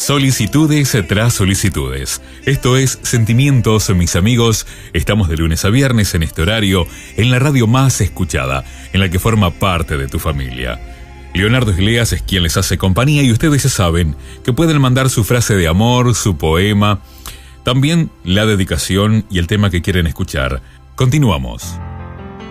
Solicitudes tras solicitudes. Esto es Sentimientos, mis amigos. Estamos de lunes a viernes en este horario, en la radio más escuchada, en la que forma parte de tu familia. Leonardo Isleas es quien les hace compañía y ustedes ya saben que pueden mandar su frase de amor, su poema, también la dedicación y el tema que quieren escuchar. Continuamos.